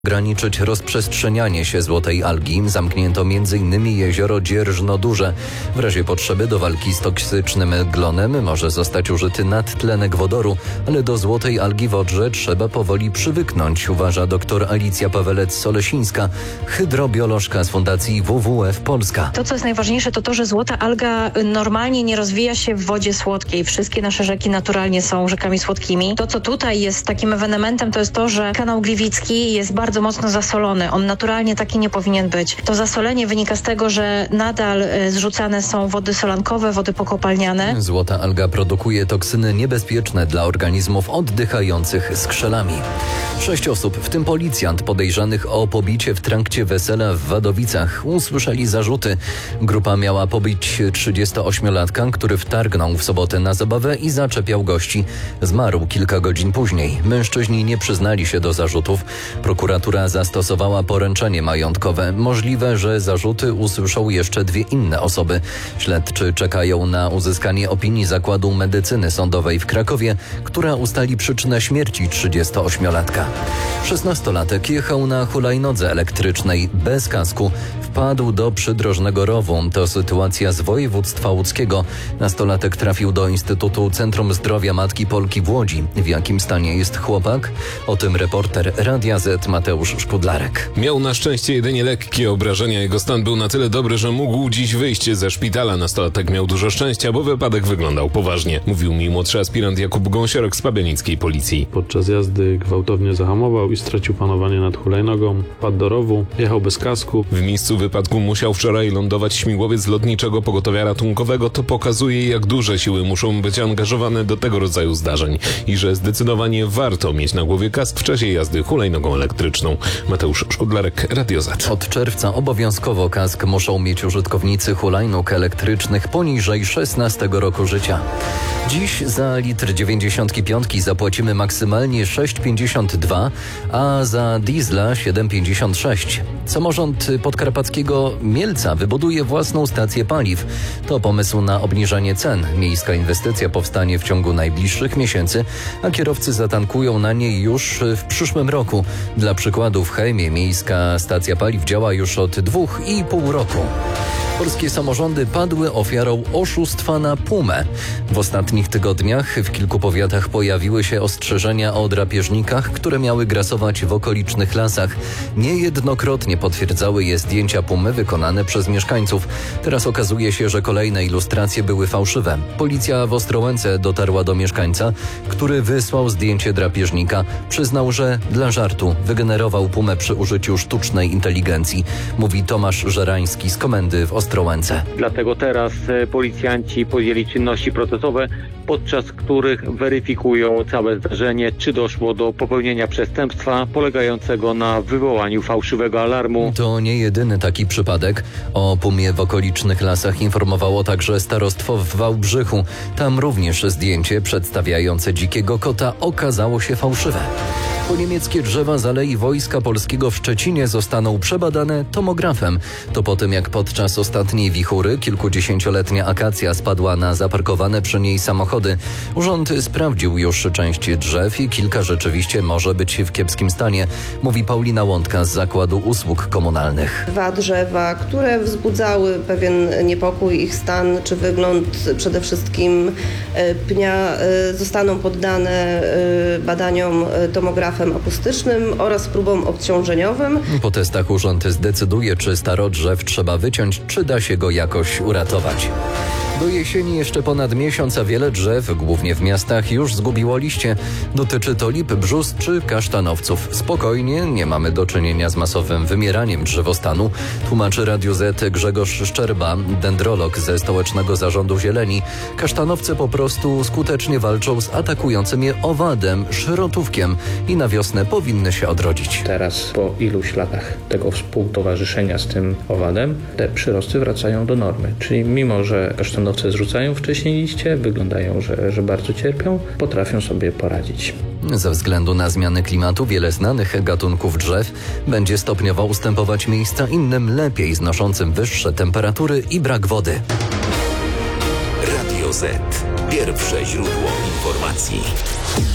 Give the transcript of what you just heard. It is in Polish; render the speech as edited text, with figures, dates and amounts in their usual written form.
Ograniczyć rozprzestrzenianie się złotej algi zamknięto m.in. jezioro Dzierżno-Duże. W razie potrzeby do walki z toksycznym glonem może zostać użyty nadtlenek wodoru, ale do złotej algi w Odrze trzeba powoli przywyknąć, uważa dr Alicja Pawelec-Solesińska, hydrobiolożka z Fundacji WWF Polska. To, co jest najważniejsze, to to, że złota alga normalnie nie rozwija się w wodzie słodkiej. Wszystkie nasze rzeki naturalnie są rzekami słodkimi. To, co tutaj jest takim ewenementem, to jest to, że kanał Gliwicki jest bardzo mocno zasolony. On naturalnie taki nie powinien być. To zasolenie wynika z tego, że nadal zrzucane są wody solankowe, wody pokopalniane. Złota alga produkuje toksyny niebezpieczne dla organizmów oddychających skrzelami. 6 osób, w tym policjant, podejrzanych o pobicie w trakcie wesela w Wadowicach, usłyszeli zarzuty. Grupa miała pobić 38-latka, który wtargnął w sobotę na zabawę i zaczepiał gości. Zmarł kilka godzin później. Mężczyźni nie przyznali się do zarzutów. Prokuratura zastosowała poręczenie majątkowe. Możliwe, że zarzuty usłyszą jeszcze 2 inne osoby. Śledczy czekają na uzyskanie opinii Zakładu Medycyny Sądowej w Krakowie, która ustali przyczynę śmierci 38-latka. 16-latek jechał na hulajnodze elektrycznej bez kasku. Wpadł do przydrożnego rowu. To sytuacja z województwa łódzkiego. Nastolatek trafił do Instytutu Centrum Zdrowia Matki Polki w Łodzi. W jakim stanie jest chłopak? O tym reporter Radia Z Mateusz Szkudlarek. Miał na szczęście jedynie lekkie obrażenia. Jego stan był na tyle dobry, że mógł dziś wyjść ze szpitala. Nastolatek miał dużo szczęścia, bo wypadek wyglądał poważnie. Mówił mi młodszy aspirant Jakub Gąsiorek z pabianickiej policji. Podczas jazdy gwałtownie zahamował i stracił panowanie nad hulajnogą. Wpadł do rowu, jechał bez kasku. W miejscu wypadku musiał wczoraj lądować śmigłowiec lotniczego pogotowia ratunkowego. To pokazuje, jak duże siły muszą być angażowane do tego rodzaju zdarzeń i że zdecydowanie warto mieć na głowie kask w czasie jazdy hulajnogą elektryczną. Mateusz Szkudlarek, Radio Z. Od czerwca obowiązkowo kask muszą mieć użytkownicy hulajnóg elektrycznych poniżej 16 roku życia. Dziś za litr 95 zapłacimy maksymalnie 6,52, a za diesla 7,56. Samorząd podkarpackiego Mielca wybuduje własną stację paliw. To pomysł na obniżanie cen. Miejska inwestycja powstanie w ciągu najbliższych miesięcy, a kierowcy zatankują na niej już w przyszłym roku. Dla przykładu w Chełmie miejska stacja paliw działa już od 2,5 roku. Polskie samorządy padły ofiarą oszustwa na Pumę. W ostatnich tygodniach w kilku powiatach pojawiły się ostrzeżenia o drapieżnikach, które miały grasować w okolicznych lasach. Niejednokrotnie potwierdzały je zdjęcia Pumy wykonane przez mieszkańców. Teraz okazuje się, że kolejne ilustracje były fałszywe. Policja w Ostrołęce dotarła do mieszkańca, który wysłał zdjęcie drapieżnika. Przyznał, że dla żartu wygenerował Pumę przy użyciu sztucznej inteligencji. Mówi Tomasz Żerański z komendy w Ostrołęce. Dlatego teraz policjanci podjęli czynności procesowe, podczas których weryfikują całe zdarzenie, czy doszło do popełnienia przestępstwa polegającego na wywołaniu fałszywego alarmu. To nie jedyny taki przypadek. O Pumie w okolicznych lasach informowało także starostwo w Wałbrzychu. Tam również zdjęcie przedstawiające dzikiego kota okazało się fałszywe. Niemieckie drzewa z Alei Wojska Polskiego w Szczecinie zostaną przebadane tomografem. To po tym, jak podczas ostatniej wichury kilkudziesięcioletnia akacja spadła na zaparkowane przy niej samochody. Urząd sprawdził już część drzew i kilka rzeczywiście może być w kiepskim stanie, mówi Paulina Łądka z Zakładu Usług Komunalnych. 2 drzewa, które wzbudzały pewien niepokój, ich stan czy wygląd przede wszystkim pnia zostaną poddane badaniom tomografem akustycznym oraz próbom obciążeniowym. Po testach urząd zdecyduje, czy starodrzew trzeba wyciąć, czy da się go jakoś uratować. Do jesieni jeszcze ponad miesiąc, a wiele drzew, głównie w miastach, już zgubiło liście. Dotyczy to lip, brzóz czy kasztanowców. Spokojnie, nie mamy do czynienia z masowym wymieraniem drzewostanu, tłumaczy Radiu Z Grzegorz Szczerba, dendrolog ze Stołecznego Zarządu Zieleni. Kasztanowce po prostu skutecznie walczą z atakującym je owadem, szrotówkiem i na wiosnę powinny się odrodzić. Teraz po iluś latach tego współtowarzyszenia z tym owadem te przyrosty wracają do normy. Czyli mimo, że kasztanowce zrzucają wcześniej liście, wyglądają, że bardzo cierpią, potrafią sobie poradzić. Ze względu na zmiany klimatu wiele znanych gatunków drzew będzie stopniowo ustępować miejsca innym, lepiej znoszącym wyższe temperatury i brak wody. Radio Z. Pierwsze źródło informacji.